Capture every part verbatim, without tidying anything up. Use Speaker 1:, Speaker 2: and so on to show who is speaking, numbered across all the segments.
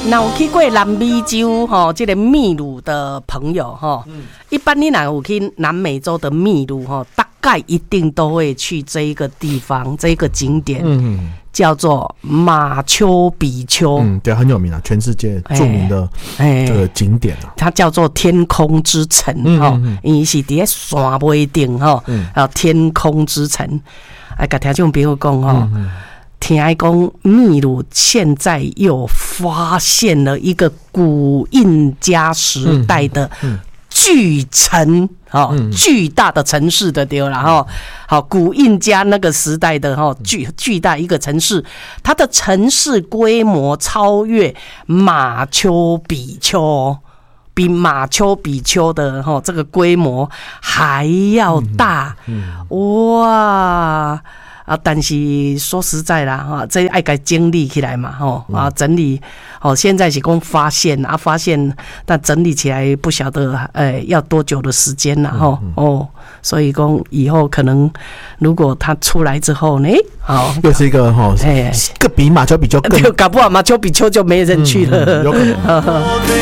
Speaker 1: 那有去过南美洲吼，这个秘鲁的朋友吼，嗯、一般你若有去南美洲的秘鲁吼，大概一定都会去这一个地方，这一个景点，嗯、叫做马丘比丘。
Speaker 2: 嗯，对，很有名啊，全世界著名的这个景点啊。
Speaker 1: 它叫做天空之城吼，伊是伫咧山尾顶吼，啊，天空之城。哎，甲听众朋友讲吼。嗯嗯听讲秘鲁现在又发现了一个古印加时代的巨城，哦，巨大的城市的对了哈。好，古印加那个时代的哈巨巨大一个城市，它的城市规模超越马丘比丘，比马丘比丘的哈这个规模还要大，哇！啊，但是说实在啦，哈，这爱该整理起来嘛，吼啊，整理，哦，现在是讲发现啊，发现，但整理起来不晓得，哎，要多久的时间啦，吼、嗯、哦，所以讲以后可能如果他出来之后呢，好，
Speaker 2: 又是一个哈，哎，个比马丘比丘更，
Speaker 1: 搞不好马丘比丘就没人去了，嗯、有可能。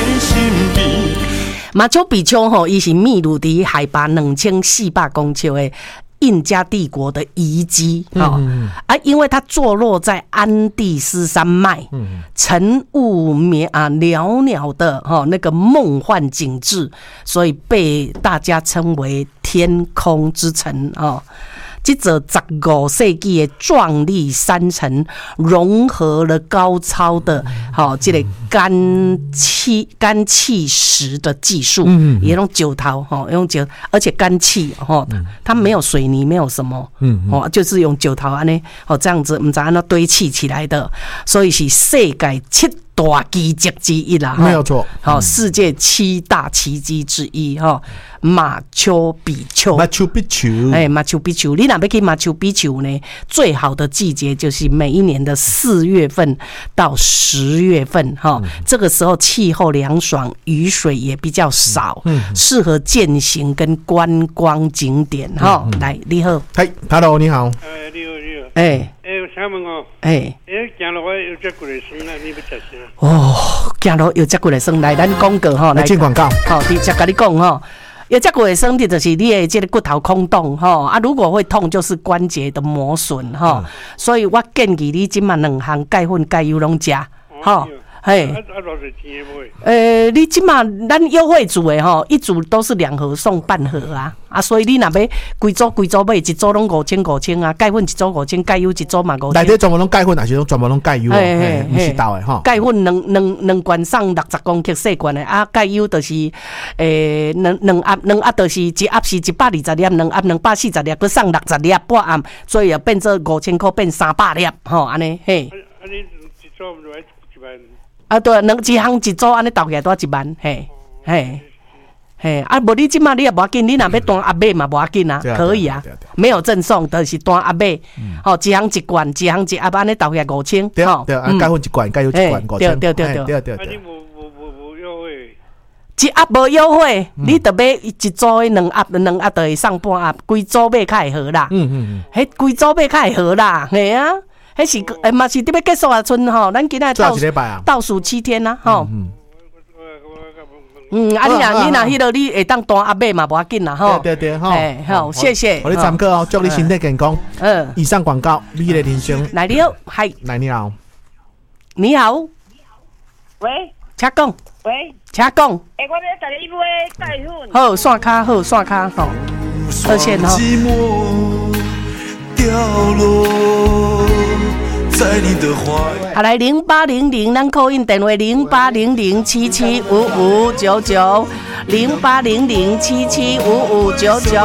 Speaker 1: 马丘比丘吼，伊是秘鲁的海拔两千四百公尺的。印加帝国的遗迹，哦嗯、啊，因为它坐落在安第斯山脉，嗯、晨雾绵啊袅袅的哈那个梦幻景致，所以被大家称为天空之城哦。这座十五世纪的壮丽山城，融合了高超的好这个干气干气石的技术，嗯，也用九桃哈，用九，而且干气哈，它没有水泥，没有什么，嗯，哦，就是用九桃安呢，哦这样子，唔知安那堆砌起来的，所以是世界七大奇迹之一啦，
Speaker 2: 没有错，
Speaker 1: 好，世界七大奇迹之一哈。马丘比丘，
Speaker 2: 马丘比丘，
Speaker 1: 哎，马丘比丘，你哪要去马丘比丘呢？最好的季节就是每一年的四月份到十月份，哈、嗯，这个时候气候凉爽，雨水也比较少，嗯，适合健行跟观光景点，哈、嗯。来，你好，
Speaker 2: 嗨 ，Hello， 你好，
Speaker 3: 哎，你好，你好，
Speaker 1: 哎，
Speaker 3: 哎，我想问哦，
Speaker 1: 哎，
Speaker 3: 哎，行路我有只过来生啦，你要吃啥？
Speaker 1: 哦，行路有只过来生，来，咱广告哈，
Speaker 2: 来进广告，
Speaker 1: 好，直接跟你讲哈。有这个身体就是你的这个骨头空洞哈啊，如果会痛就是关节的磨损哈，嗯、所以我建议你今嘛两项钙粉钙油拢食哈。嘿，啊啊，多少钱买？呃，你即马咱优惠组的吼，一组都是两盒送半盒啊，啊，所以你若要规组规组买，一组拢五千五千啊，钙粉一组五千，钙油一组嘛五千。
Speaker 2: 内底全部拢钙粉，还是拢全部拢钙油？嘿嘿嘿，唔是豆的吼。
Speaker 1: 钙粉两两两罐送六十公克细罐的啊，钙油就是诶两两盒两盒就是一盒是一百二十粒，两盒两百四十粒，佮送六十粒半盒，所以也变做五千块变三百粒吼，安尼嘿。啊，你一组唔就一万？啊，对，两一项一组安尼斗起来多一万，嘿，嘿，嘿，啊，无你即马你也无要紧，你若要单阿买嘛无要紧啊，可以啊，没有赠送，就是单阿买，吼，一项一罐，一项一盒安尼斗起来五千，
Speaker 2: 对对，啊，钙粉一罐，钙油一罐，五千，
Speaker 1: 对对对
Speaker 2: 对对对。
Speaker 3: 啊，你无无无无优惠？
Speaker 1: 一盒无优惠，你得买一组的两盒，两盒就会送半盒，规组买较会好啦，嗯嗯嗯，迄规组买较会好啦，嘿啊。迄是诶，嘛是特别结束啊，村吼，咱今仔倒倒数七天呐，吼。嗯嗯，啊，你若你若迄落你会当单阿买嘛，无要紧啦，吼。
Speaker 2: 对对吼。
Speaker 1: 哎，好，谢谢。
Speaker 2: 我你参考哦，祝你身体健康。嗯。以上广告，美丽人生。
Speaker 1: 来你好，嗨。
Speaker 2: 来你好。
Speaker 1: 你好。
Speaker 4: 喂。
Speaker 1: 请讲。
Speaker 4: 喂。
Speaker 1: 请讲。
Speaker 4: 诶，我要带你买钙粉。
Speaker 1: 好，线卡好，线卡好。二线吼。掉落在你的怀。好，来零八零零，咱call in电话零八零零七七五五九九，零八零零七七五五九九。